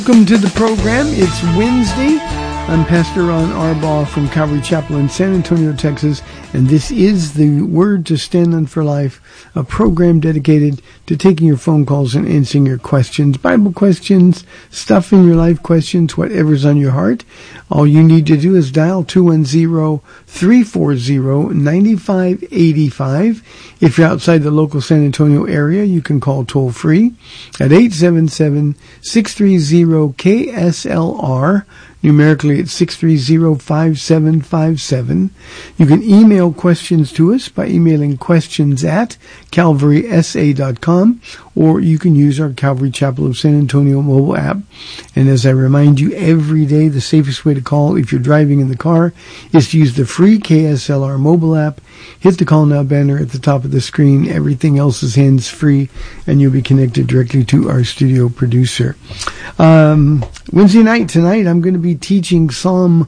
Welcome to the program. It's Wednesday. I'm Pastor Ron Arbaugh from Calvary Chapel in San Antonio, Texas, and this is the Word to Stand on for Life, a program dedicated to taking your phone calls and answering your questions, Bible questions, stuff in your life questions, whatever's on your heart. All you need to do is dial 210-340-9585. If you're outside the local San Antonio area, you can call toll-free at 877-630-KSLR. Numerically, it's 630-5757. You can email questions to us by emailing questions@calvarysa.com, or you can use our Calvary Chapel of San Antonio mobile app. And as I remind you every day, the safest way to call if you're driving in the car is to use the free KSLR mobile app. Hit the Call Now banner at the top of the screen. Everything else is hands-free, and you'll be connected directly to our studio producer. Wednesday night, tonight, I'm going to be teaching Psalm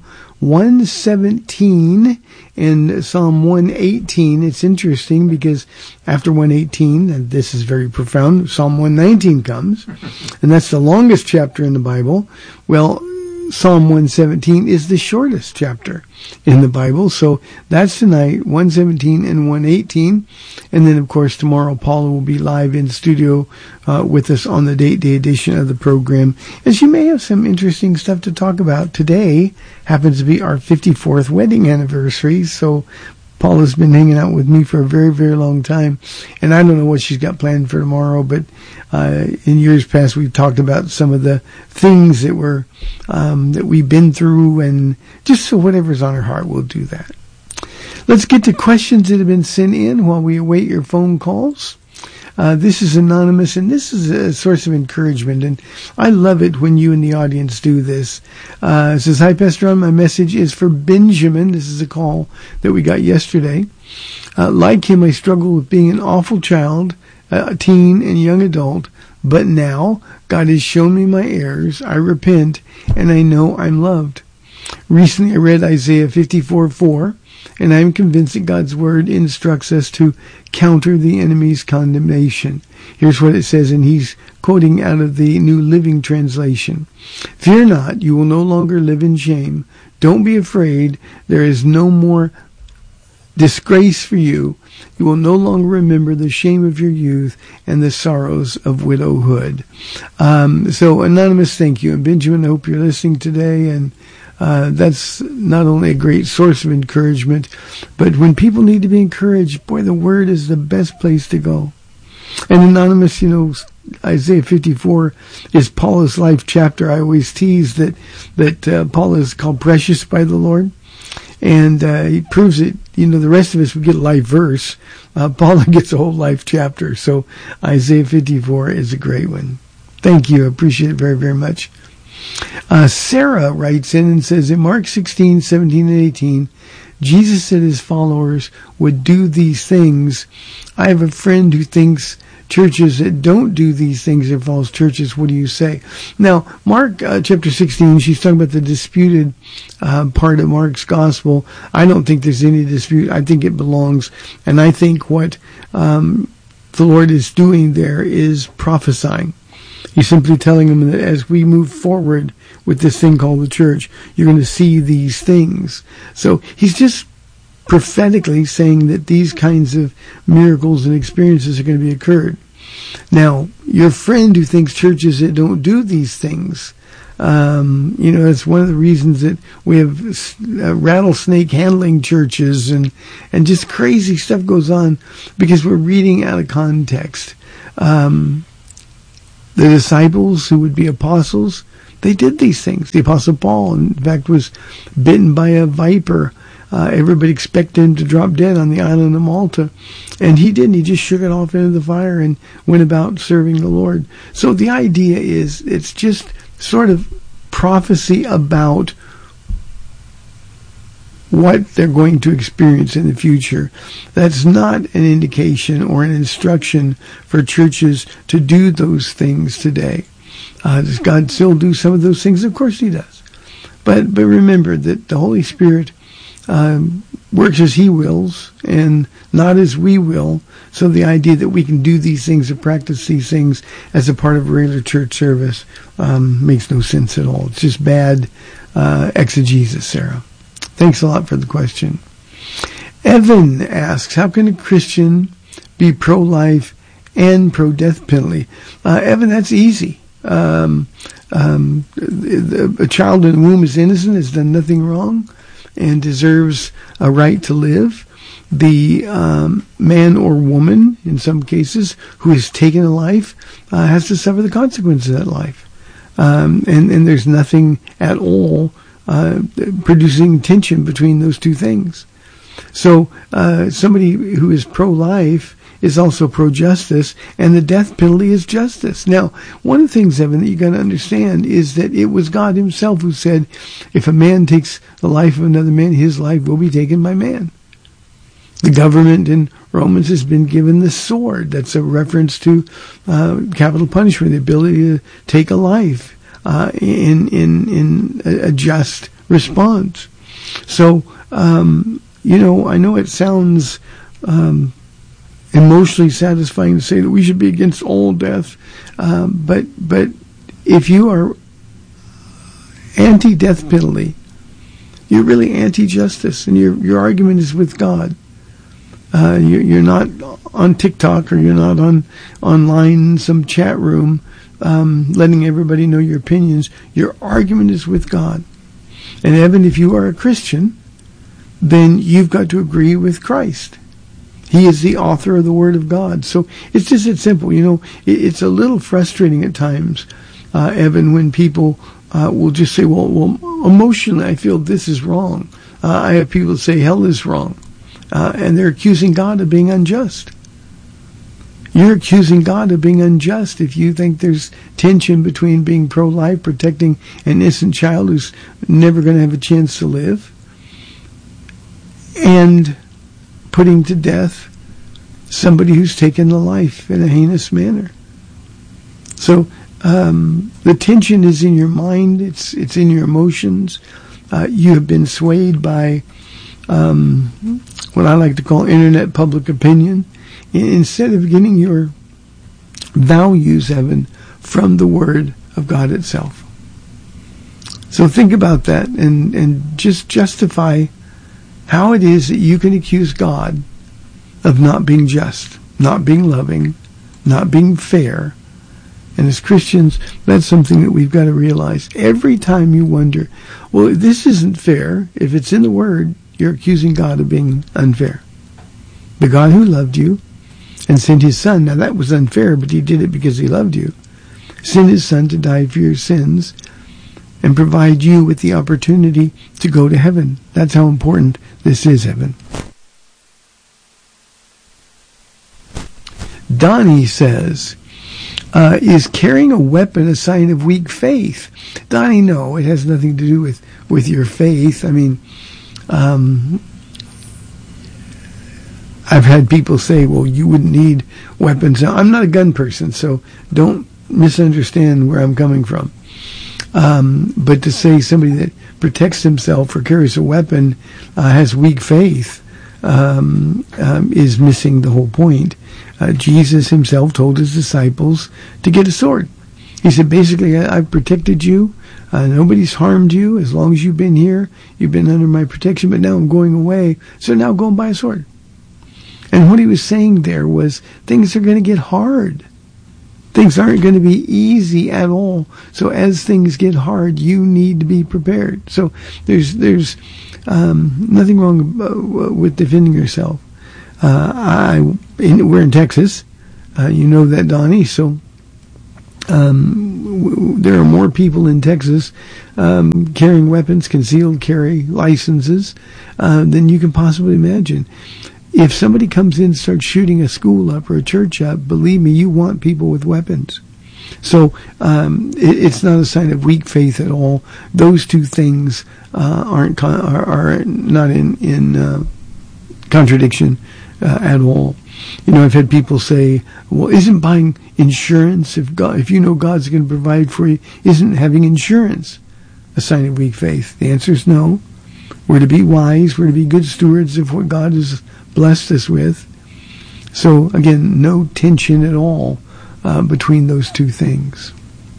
117 and Psalm 118. It's interesting because after 118, and this is very profound, Psalm 119 comes, and that's the longest chapter in the Bible. Well, Psalm 117 is the shortest chapter in the Bible. So that's tonight, 117 and 118. And then, of course, tomorrow Paula will be live in studio with us on the Date Day edition of the program. And she may have some interesting stuff to talk about. Today happens to be our 54th wedding anniversary. So Paula's been hanging out with me for a very, very long time. And I don't know what she's got planned for tomorrow, but in years past, we've talked about some of the things that were that we've been through, and just so whatever's on her heart, we'll do that. Let's get to questions that have been sent in while we await your phone calls. This is anonymous, and this is a source of encouragement, and I love it when you in the audience do this. It says, "Hi, Pastor Ron, my message is for Benjamin." This is a call that we got yesterday. "Like him, I struggle with being an awful child, a teen and young adult, but now God has shown me my errors. I repent, and I know I'm loved. Recently, I read Isaiah 54:4, and I am convinced that God's word instructs us to counter the enemy's condemnation." Here's what it says, and he's quoting out of the New Living Translation. "Fear not, you will no longer live in shame. Don't be afraid. There is no more disgrace for you. You will no longer remember the shame of your youth and the sorrows of widowhood." So, Anonymous, thank you. And Benjamin, I hope you're listening today. And that's not only a great source of encouragement, but when people need to be encouraged, boy, the Word is the best place to go. And Anonymous, you know, Isaiah 54 is Paula's life chapter. I always tease that Paula is called precious by the Lord. And he proves it. You know, the rest of us, we get a life verse. Paula gets a whole life chapter. So Isaiah 54 is a great one. Thank you. I appreciate it very, very much. Sarah writes in and says, in Mark 16, 17, and 18, Jesus said his followers would do these things. I have a friend who thinks churches that don't do these things are false churches. What do you say? Now, Mark chapter 16, she's talking about the disputed part of Mark's gospel. I don't think there's any dispute. I think it belongs. And I think what the Lord is doing there is prophesying. He's simply telling them that as we move forward with this thing called the church, you're going to see these things. So he's just prophetically saying that these kinds of miracles and experiences are going to be occurred. Now, your friend who thinks churches that don't do these things, you know, it's one of the reasons that we have rattlesnake handling churches and just crazy stuff goes on because we're reading out of context. The disciples who would be apostles, they did these things. The Apostle Paul, in fact, was bitten by a viper. Everybody expected him to drop dead on the island of Malta. And he didn't. He just shook it off into the fire and went about serving the Lord. So the idea is it's just sort of prophecy about what they're going to experience in the future. That's not an indication or an instruction for churches to do those things today. Does God still do some of those things? Of course he does. But remember that the Holy Spirit works as he wills and not as we will. So the idea that we can do these things or practice these things as a part of a regular church service makes no sense at all. It's just bad exegesis, Sarah. Thanks a lot for the question. Evan asks, how can a Christian be pro-life and pro-death penalty? Evan, that's easy. A child in the womb is innocent, has done nothing wrong, and deserves a right to live. The man or woman, in some cases, who has taken a life, has to suffer the consequences of that life. And there's nothing at all producing tension between those two things. So somebody who is pro-life is also pro-justice, and the death penalty is justice. Now, one of the things, Evan, that you got to understand is that it was God himself who said, if a man takes the life of another man, his life will be taken by man. The government in Romans has been given the sword. That's a reference to capital punishment, the ability to take a life in a just response. So, I know it sounds emotionally satisfying to say that we should be against all death, but if you are anti-death penalty, you're really anti-justice, and your argument is with God. You're not on TikTok, or you're not online in some chat room letting everybody know your opinions. Your argument is with God. And Evan, if you are a Christian, then you've got to agree with Christ. He is the author of the Word of God. So it's just that simple. It's a little frustrating at times, Evan, when people will just say, well, emotionally, I feel this is wrong. I have people say hell is wrong. And they're accusing God of being unjust. You're accusing God of being unjust if you think there's tension between being pro-life, protecting an innocent child who's never going to have a chance to live, and putting to death somebody who's taken the life in a heinous manner. So the tension is in your mind. It's in your emotions. You have been swayed by what I like to call internet public opinion, instead of getting your values, Evan, from the Word of God itself. So think about that and just justify how it is that you can accuse God of not being just, not being loving, not being fair. And as Christians, that's something that we've got to realize. Every time you wonder, well, this isn't fair, if it's in the Word, you're accusing God of being unfair. The God who loved you and sent his Son, now that was unfair, but he did it because he loved you, sent his Son to die for your sins and provide you with the opportunity to go to heaven. That's how important this is, heaven. Donnie says, is carrying a weapon a sign of weak faith? Donnie, no, it has nothing to do with your faith. I mean, I've had people say, well, you wouldn't need weapons. Now, I'm not a gun person, so don't misunderstand where I'm coming from. But to say somebody that protects himself or carries a weapon has weak faith is missing the whole point. Jesus himself told his disciples to get a sword. He said, basically, I've protected you. Nobody's harmed you. As long as you've been here, you've been under my protection, but now I'm going away. So now go and buy a sword. And what he was saying there was things are going to get hard. Things aren't going to be easy at all. So as things get hard, you need to be prepared. So there's nothing wrong with defending yourself. We're in Texas. You know that, Donnie. So there are more people in Texas carrying weapons, concealed carry licenses, than you can possibly imagine. If somebody comes in and starts shooting a school up or a church up, believe me, you want people with weapons. So it's not a sign of weak faith at all. Those two things are not in contradiction at all. I've had people say, well, isn't buying insurance, if you know God's going to provide for you, isn't having insurance a sign of weak faith? The answer is no. We're to be wise. We're to be good stewards of what God has blessed us with. So, again, no tension at all between those two things.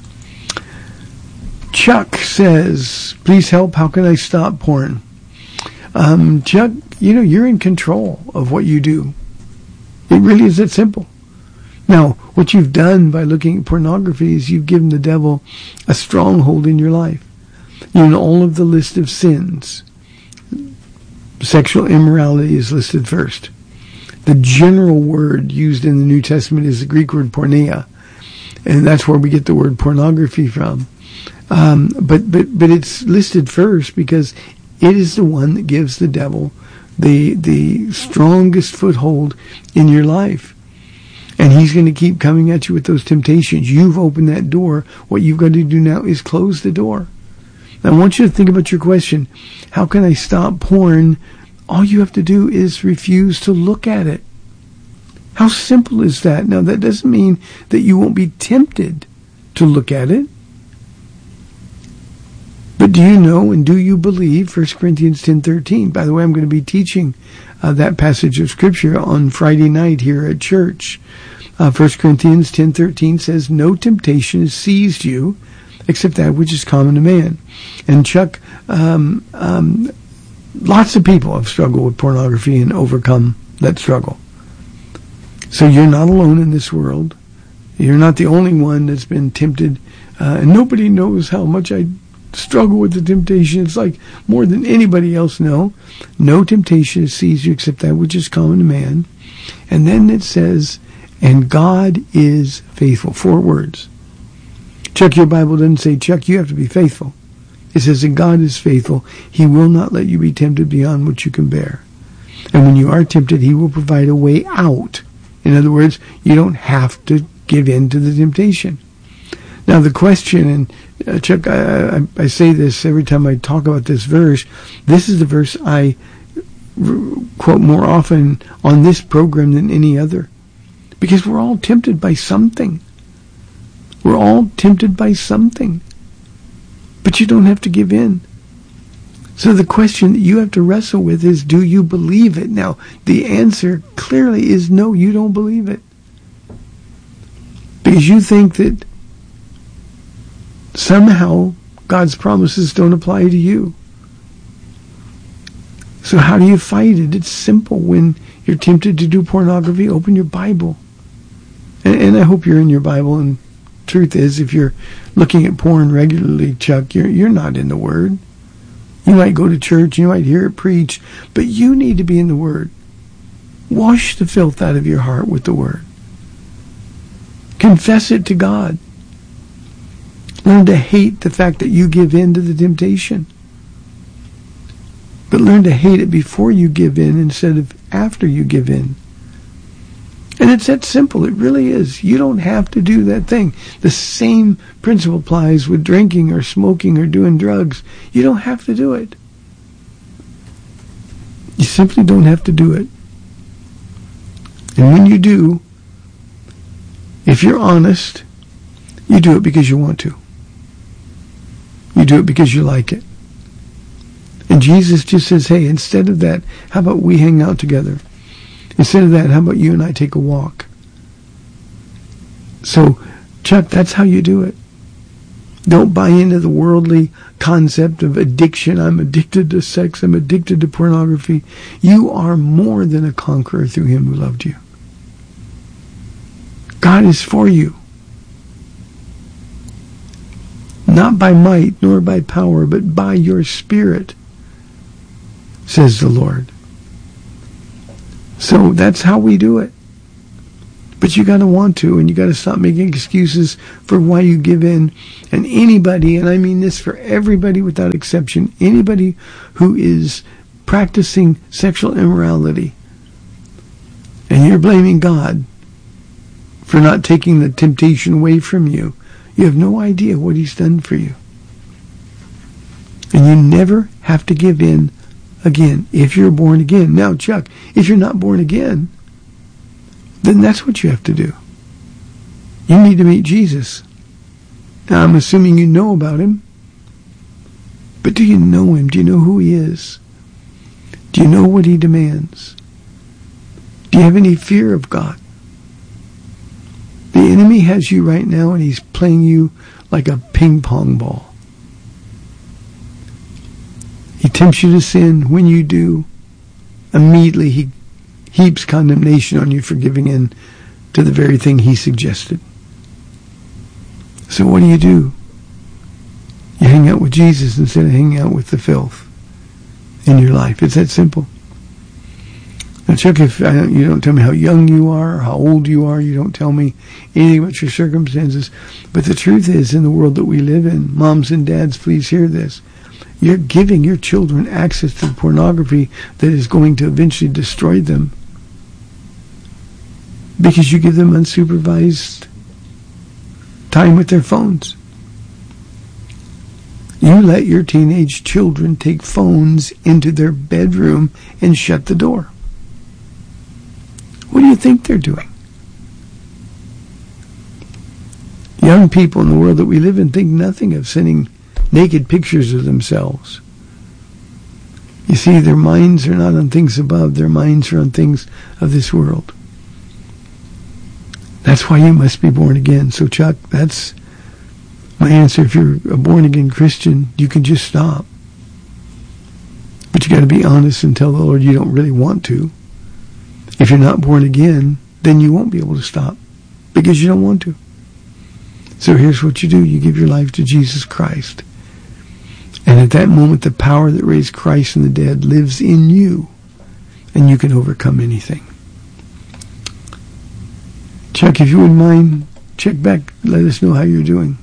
Chuck says, please help. How can I stop porn? Chuck, you're in control of what you do. It really is that simple. Now, what you've done by looking at pornography is you've given the devil a stronghold in your life. In all of the list of sins, sexual immorality is listed first. The general word used in the New Testament is the Greek word porneia, and that's where we get the word pornography from. But it's listed first because it is the one that gives the devil the strongest foothold in your life. And he's going to keep coming at you with those temptations. You've opened that door. What you've got to do now is close the door. Now, I want you to think about your question. How can I stop porn? All you have to do is refuse to look at it. How simple is that? Now, that doesn't mean that you won't be tempted to look at it. But do you know and do you believe 1 Corinthians 10:13? By the way, I'm going to be teaching that passage of Scripture on Friday night here at church. 1 Corinthians 10:13 says, no temptation has seized you except that which is common to man. And Chuck, lots of people have struggled with pornography and overcome that struggle. So you're not alone in this world. You're not the only one that's been tempted. And nobody knows how much I struggle with the temptation. It's like more than anybody else know. No temptation has seized you except that which is common to man. And then it says, and God is faithful. 4 words. Chuck, your Bible doesn't say, Chuck, you have to be faithful. It says that God is faithful. He will not let you be tempted beyond what you can bear. And when you are tempted, He will provide a way out. In other words, you don't have to give in to the temptation. Now the question, and Chuck, I say this every time I talk about this verse, this is the verse I quote more often on this program than any other. Because we're all tempted by something. We're all tempted by something. But you don't have to give in. So the question that you have to wrestle with is, do you believe it? Now, the answer clearly is no, you don't believe it. Because you think that somehow God's promises don't apply to you. So how do you fight it? It's simple. When you're tempted to do pornography, open your Bible. And I hope you're in your Bible. And truth is, if you're looking at porn regularly, Chuck, you're not in the Word. You might go to church, you might hear it preached, but you need to be in the Word. Wash the filth out of your heart with the Word. Confess it to God. Learn to hate the fact that you give in to the temptation. But learn to hate it before you give in instead of after you give in. And it's that simple. It really is. You don't have to do that thing. The same principle applies with drinking or smoking or doing drugs. You don't have to do it. You simply don't have to do it. And when you do, if you're honest, you do it because you want to. You do it because you like it. And Jesus just says, hey, instead of that, how about we hang out together? Instead of that, how about you and I take a walk? So, Chuck, that's how you do it. Don't buy into the worldly concept of addiction. I'm addicted to sex. I'm addicted to pornography. You are more than a conqueror through Him who loved you. God is for you. Not by might nor by power, but by your Spirit, says the Lord. So that's how we do it. But you got to want to, and you got to stop making excuses for why you give in. And anybody, and I mean this for everybody without exception, anybody who is practicing sexual immorality, and you're blaming God for not taking the temptation away from you, you have no idea what He's done for you. And you never have to give in again if you're born again. Now, Chuck, if you're not born again, then that's what you have to do. You need to meet Jesus. Now, I'm assuming you know about Him. But do you know Him? Do you know who He is? Do you know what he demands? Do you have any fear of God? The enemy has you right now, and he's playing you like a ping pong ball. He tempts you to sin. When you do, immediately he heaps condemnation on you for giving in to the very thing he suggested. So what do? You hang out with Jesus instead of hanging out with the filth in your life. It's that simple. Now, Chuck, if you don't tell me how young you are or how old you are, you don't tell me anything about your circumstances. But the truth is, in the world that we live in, moms and dads, please hear this. You're giving your children access to pornography that is going to eventually destroy them because you give them unsupervised time with their phones. You let your teenage children take phones into their bedroom and shut the door. What do you think they're doing? Young people in the world that we live in think nothing of sending naked pictures of themselves. You see, their minds are not on things above. Their minds are on things of this world. That's why you must be born again. So, Chuck, that's my answer. If you're a born-again Christian, you can just stop. But you got to be honest and tell the Lord you don't really want to. If you're not born again, then you won't be able to stop because you don't want to. So here's what you do. You give your life to Jesus Christ. And at that moment, the power that raised Christ from the dead lives in you, and you can overcome anything. Chuck, if you wouldn't mind, check back. Let us know how you're doing.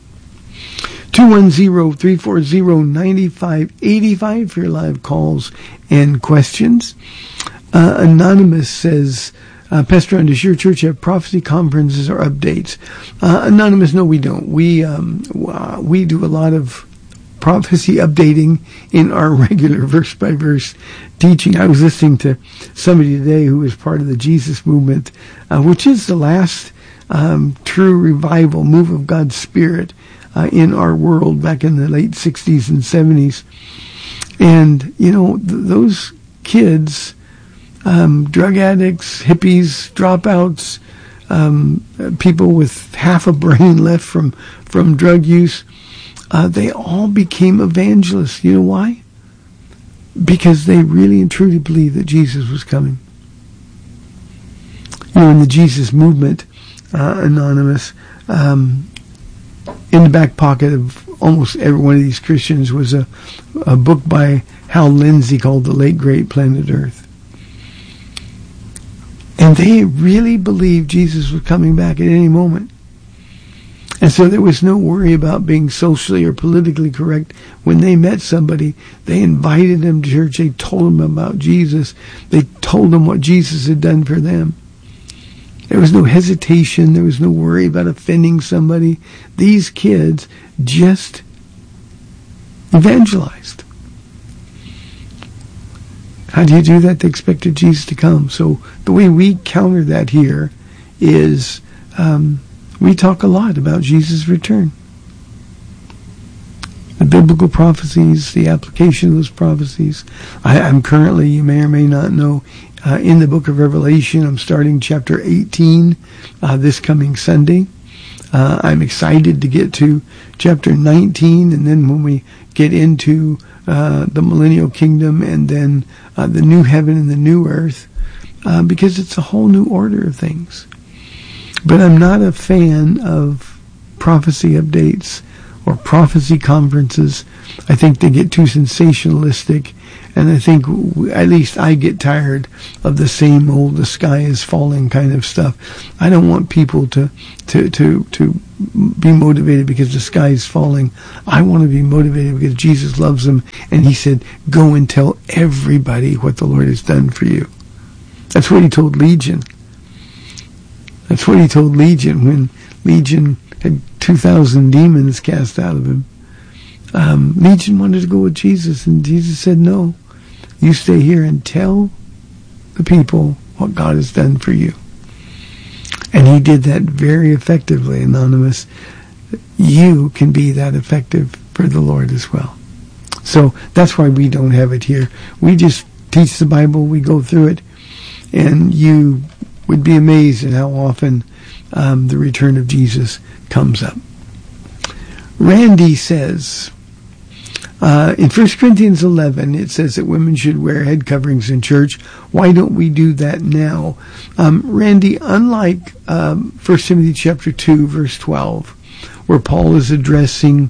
210-340-9585 for your live calls and questions. Anonymous says, Pastor Ron, does your church have prophecy conferences or updates? Anonymous, no, we don't. We do a lot of prophecy updating in our regular verse-by-verse teaching. I was listening to somebody today who was part of the Jesus movement, which is the last true revival move of God's Spirit in our world back in the late 60s and 70s. And, you know, those kids, drug addicts, hippies, dropouts, people with half a brain left from drug use, they all became evangelists. You know why? Because they really and truly believed that Jesus was coming. You know, in the Jesus movement, Anonymous, in the back pocket of almost every one of these Christians was a book by Hal Lindsey called The Late Great Planet Earth. And they really believed Jesus was coming back at any moment. And so there was no worry about being socially or politically correct. When they met somebody, they invited them to church. They told them about Jesus. They told them what Jesus had done for them. There was no hesitation. There was no worry about offending somebody. These kids just evangelized. How do you do that? They expected Jesus to come. So the way we counter that here is we talk a lot about Jesus' return. The biblical prophecies, the application of those prophecies. I'm currently, you may or may not know, in the book of Revelation. I'm starting chapter 18 this coming Sunday. I'm excited to get to chapter 19, and then when we get into the millennial kingdom and then the new heaven and the new earth, because it's a whole new order of things. But I'm not a fan of prophecy updates or prophecy conferences. I think they get too sensationalistic, and I think at least I get tired of the same old "the sky is falling" kind of stuff. I don't want people to be motivated because the sky is falling. I want to be motivated because Jesus loves them, and he said, "Go and tell everybody what the Lord has done for you." That's what he told Legion. That's what he told Legion when Legion had 2,000 demons cast out of him. Legion wanted to go with Jesus, and Jesus said, "No, you stay here and tell the people what God has done for you." And he did that very effectively, Anonymous. You can be that effective for the Lord as well. So that's why we don't have it here. We just teach the Bible, we go through it, and you would be amazed at how often the return of Jesus comes up. Randy says, in 1 Corinthians 11, it says that women should wear head coverings in church. Why don't we do that now? Randy, unlike 1 Timothy chapter 2, verse 12, where Paul is addressing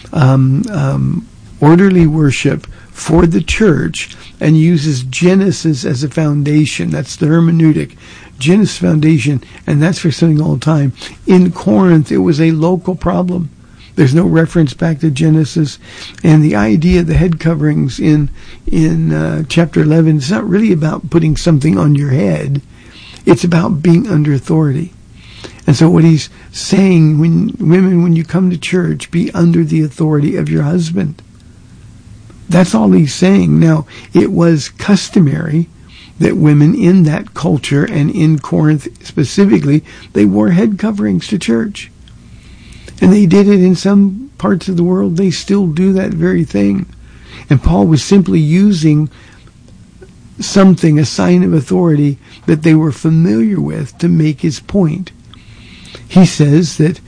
orderly worship for the church and uses Genesis as a foundation. That's the hermeneutic. Genesis foundation, and that's for something all the time. In Corinth, it was a local problem. There's no reference back to Genesis. And the idea of the head coverings in chapter 11 is not really about putting something on your head. It's about being under authority. And so what he's saying, when you come to church, be under the authority of your husband. That's all he's saying. Now, it was customary that women in that culture, and in Corinth specifically, they wore head coverings to church. And they did it in some parts of the world. They still do that very thing. And Paul was simply using something, a sign of authority that they were familiar with, to make his point. He says that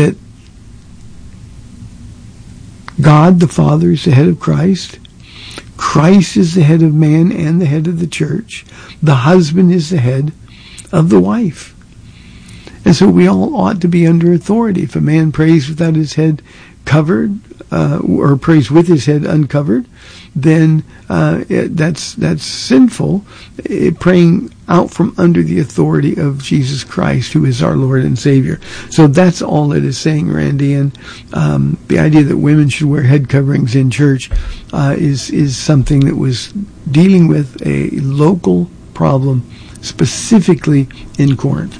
God the Father is the head of Christ. Christ is the head of man and the head of the church. The husband is the head of the wife. And so we all ought to be under authority. If a man prays without his head covered, or prays with his head uncovered, then that's sinful. Praying out from under the authority of Jesus Christ, who is our Lord and Savior. So that's all it is saying, Randy. And the idea that women should wear head coverings in church is something that was dealing with a local problem, specifically in Corinth.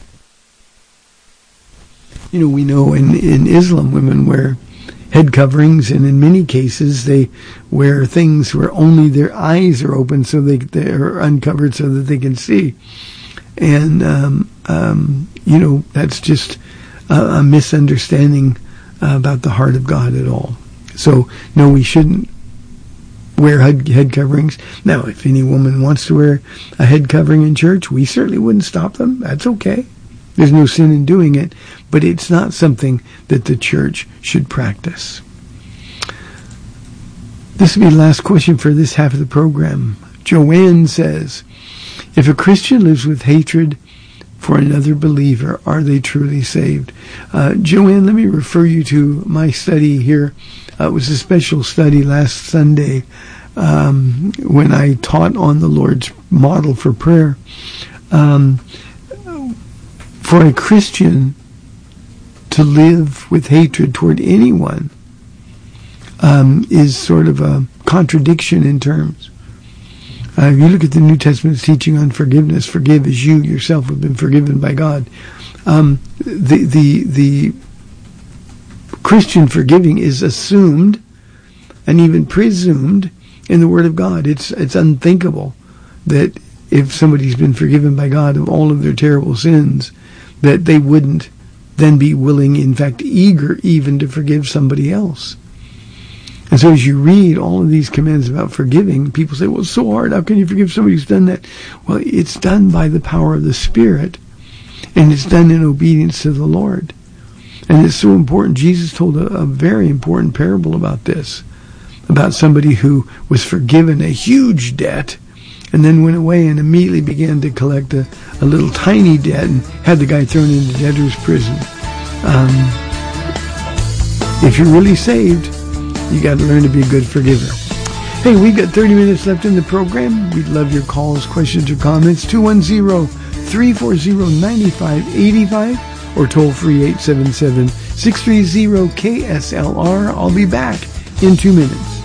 You know, we know in Islam, women wear head coverings, and in many cases they wear things where only their eyes are open, so they are uncovered so that they can see. And you know, that's just a misunderstanding about the heart of God at all. So no, we shouldn't wear head coverings. Now, if any woman wants to wear a head covering in church, we certainly wouldn't stop them. That's okay. There's no sin in doing it, but it's not something that the church should practice. This will be the last question for this half of the program. Joanne says, if a Christian lives with hatred for another believer, are they truly saved? Joanne, let me refer you to my study here. It was a special study last Sunday when I taught on the Lord's model for prayer. For a Christian to live with hatred toward anyone is sort of a contradiction in terms. If you look at the New Testament's teaching on forgiveness, forgive as you yourself have been forgiven by God. The Christian forgiving is assumed and even presumed in the Word of God. It's unthinkable that if somebody's been forgiven by God of all of their terrible sins, that they wouldn't then be willing, in fact, eager even to forgive somebody else. And so as you read all of these commands about forgiving, people say, well, it's so hard. How can you forgive somebody who's done that? Well, it's done by the power of the Spirit, and it's done in obedience to the Lord. And it's so important. Jesus told a very important parable about this, about somebody who was forgiven a huge debt and then went away and immediately began to collect a little tiny debt and had the guy thrown into debtor's prison. If you're really saved, you got to learn to be a good forgiver. Hey, we've got 30 minutes left in the program. We'd love your calls, questions, or comments. 210-340-9585 or toll free 877-630-KSLR. I'll be back in 2 minutes.